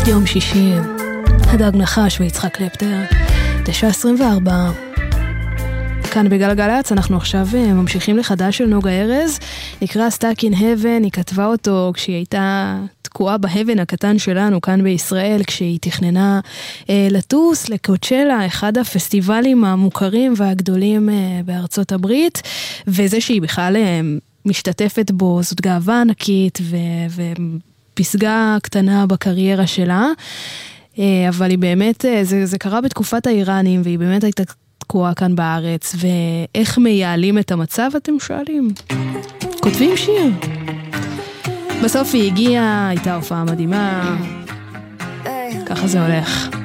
יום שישי, הדג נחש ויצחק קלפטר, 9:24. כאן בגלגלצ, אנחנו עכשיו ממשיכים לחדש של נוגה ארז, נקרא Stuck in Heaven, היא כתבה אותו כשהיא הייתה תקועה בהבן הקטן שלנו כאן בישראל, כשהיא תכננה לטוס לקוצ'לה, אחד הפסטיבלים המוכרים והגדולים בארצות הברית, וזה שהיא בכלל משתתפת בו, זאת גאווה ענקית ופסגה קטנה בקריירה שלה, אבל היא באמת, זה קרה בתקופת האיראנים, והיא באמת הייתה תקועה כאן בארץ, ואיך מייעלים את המצב, אתם שואלים? כותבים שיר. בסוף היא הגיעה, הייתה הופעה מדהימה, ככה זה הולך.